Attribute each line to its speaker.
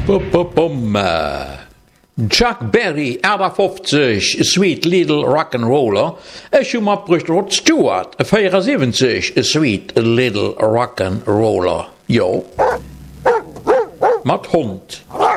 Speaker 1: Bum. Chuck Berry, 50, Sweet Little Rock'n'Roller. Schon Brücht Rod Stewart, 74, Sweet Little Rock'n'Roller. Jo. Mat Hund.